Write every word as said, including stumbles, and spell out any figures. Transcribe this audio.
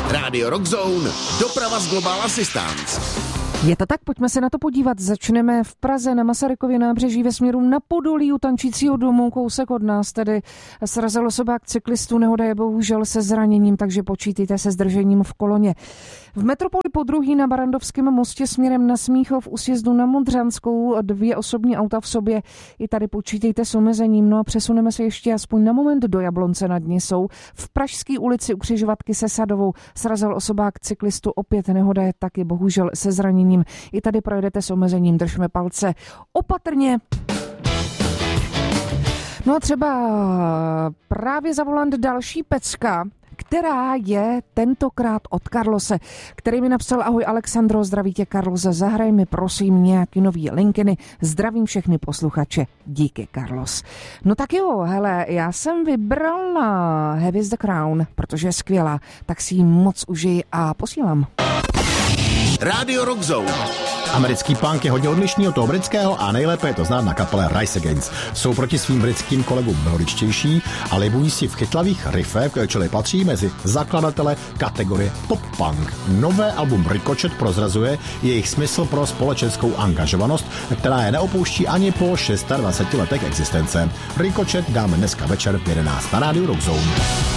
Rádio Rockzone, doprava z Global Assistance. Je to tak, pojďme se na to podívat. Začneme v Praze na Masarykově nábřeží ve směru na Podolí u tančícího domu, kousek od nás. Tedy srazil osobák cyklistů, nehoda je bohužel se zraněním, takže počítejte se zdržením v koloně. V metropoli Podruhý na Barandovském mostě směrem na Smíchov u sjezdu na Modřanskou dvě osobní auta v sobě. I tady počítejte s omezením. No a přesuneme se ještě aspoň na moment do Jablonce nad Nisou. V Pražské ulici u křižovatky se Sadovou srazil osobák cyklistu, opět nehoda je taky bohužel se zraněním. I tady projedete s omezením, držme palce opatrně. No a třeba právě za volant další pecka, která je tentokrát od Karlose, který mi napsal: ahoj Alexandro, zdraví tě Karlose, zahraj mi prosím nějaký nový linkiny, zdravím všechny posluchače, díky Carlos. No tak jo, hele, já jsem vybral na Heavy is the Crown, protože je skvělá, tak si ji moc užij a posílám. Rádio Rockzone. Americký punk je hodně odlišný od toho britského a nejlépe je to znát na kapele Rise Against. Jsou proti svým britským kolegům melodičtější a libují si v chytlavých riffech, čili patří mezi zakladatele kategorie pop punk. Nové album Ricochet prozrazuje jejich smysl pro společenskou angažovanost, která je neopouští ani po dvaceti šesti letech existence. Ricochet dáme dneska večer v jedenáct na Rádiu Rockzone.